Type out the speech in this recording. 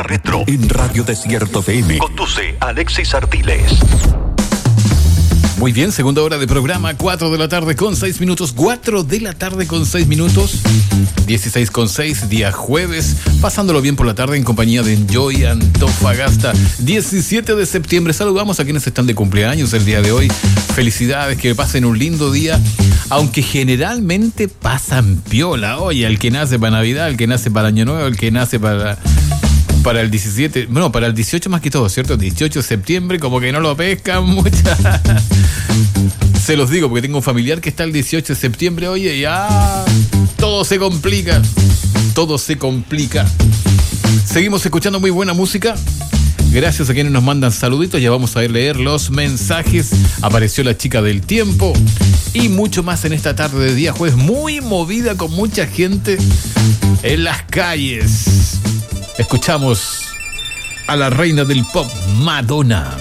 Retro en Radio Desierto FM. Conduce Alexis Artiles. Muy bien, segunda hora de programa, 4 de la tarde con 6 minutos, 4 de la tarde con 6 minutos, 16 con 6, día jueves, pasándolo bien por la tarde en compañía de Enjoy Antofagasta, 17 de septiembre. Saludamos a quienes están de cumpleaños el día de hoy. Felicidades, que pasen un lindo día, aunque generalmente pasan piola. Oye, el que nace para Navidad, el que nace para Año Nuevo, el que nace para el 17, bueno, para el 18 más que todo, ¿cierto? 18 de septiembre, como que no lo pescan mucha. Se los digo porque tengo un familiar que está el 18 de septiembre, oye, ya todo se complica. Todo se complica. Seguimos escuchando muy buena música. Gracias a quienes nos mandan saluditos. Ya vamos a leer los mensajes. Apareció la chica del tiempo y mucho más en esta tarde de día jueves, muy movida, con mucha gente en las calles. Escuchamos a la reina del pop, Madonna.